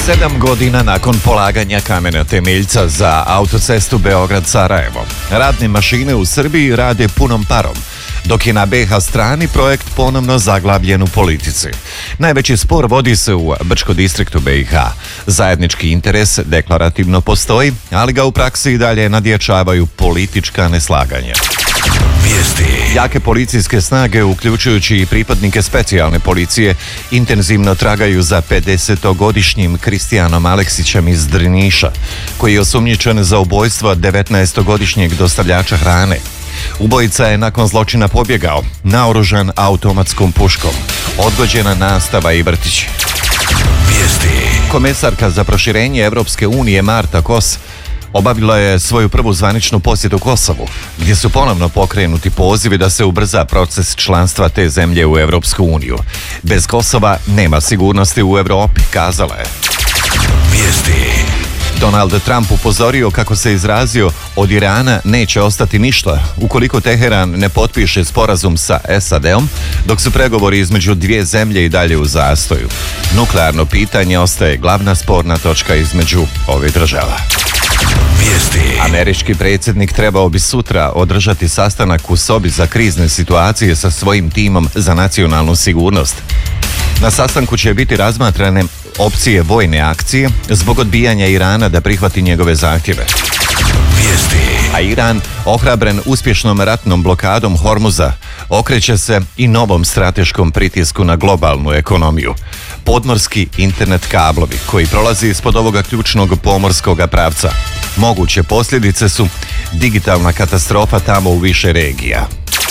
7 godina nakon polaganja kamena temeljca za autocestu Beograd-Sarajevo, radne mašine u Srbiji rade punom parom, dok je na BiH strani projekt ponovno zaglavljen u politici. Najveći spor vodi se u Brčko distriktu BiH. Zajednički interes deklarativno postoji, ali ga u praksi i dalje nadjačavaju politička neslaganja. Jake policijske snage, uključujući i pripadnike specijalne policije, intenzivno tragaju za 50-godišnjim Kristijanom Aleksićem iz Drniša, koji je osumnjičen za ubojstvo 19-godišnjeg dostavljača hrane. Ubojica je nakon zločina pobjegao, naoružan automatskom puškom. Odgođena nastava i vrtići. Komesarka za proširenje Evropske unije Marta Kos obavila je svoju prvu zvaničnu posjetu Kosovu, gdje su ponovno pokrenuti pozivi da se ubrza proces članstva te zemlje u Evropsku uniju. Bez Kosova nema sigurnosti u Evropi, kazala je. Donald Trump upozorio, kako se izrazio, od Irana neće ostati ništa ukoliko Teheran ne potpiše sporazum sa SAD-om, dok su pregovori između dvije zemlje i dalje u zastoju. Nuklearno pitanje ostaje glavna sporna točka između ove država. Američki predsjednik trebao bi sutra održati sastanak u sobi za krizne situacije sa svojim timom za nacionalnu sigurnost. Na sastanku će biti razmatrane opcije vojne akcije zbog odbijanja Irana da prihvati njegove zahtjeve. A Iran, ohrabren uspješnom ratnom blokadom Hormuza, okreće se i novom strateškom pritisku na globalnu ekonomiju. Podmorski internet kablovi koji prolazi ispod ovoga ključnog pomorskog pravca. Moguće posljedice su digitalna katastrofa tamo u više regija.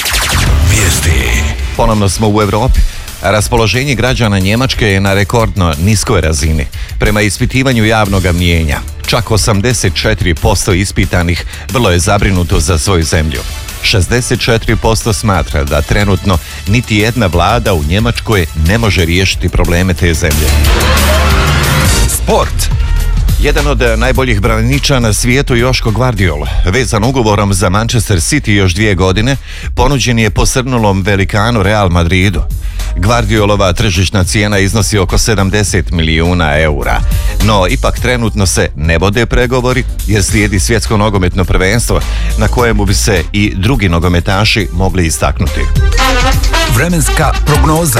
Ponovno smo u Europi. Raspoloženje građana Njemačke je na rekordno niskoj razini. Prema ispitivanju javnog mnijenja, čak 84% ispitanih vrlo je zabrinuto za svoju zemlju. 64% smatra da trenutno niti jedna vlada u Njemačkoj ne može riješiti probleme te zemlje. Sport. Jedan od najboljih branitelja na svijetu, Joško Gvardiol, vezan ugovorom za Manchester City još 2 godine, ponuđen je posrnulom velikanu Real Madridu. Gvardiolova tržišna cijena iznosi oko 70 milijuna eura, no ipak trenutno se ne vode pregovori jer slijedi svjetsko nogometno prvenstvo na kojemu bi se i drugi nogometaši mogli istaknuti. Vremenska prognoza.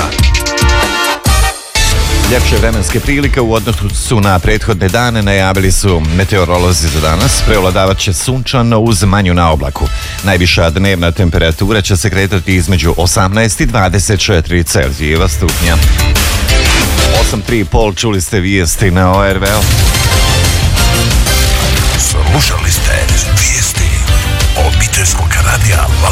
Ljepše vremenske prilike u odnosu na prethodne dane najavili su meteorolozi za danas. Prevladavat će sunčano uz manju naoblaku. Najviša dnevna temperatura će se kretati između 18 i 24 Celzijeva stupnja. 8:03 čuli ste vijesti na ORV-u.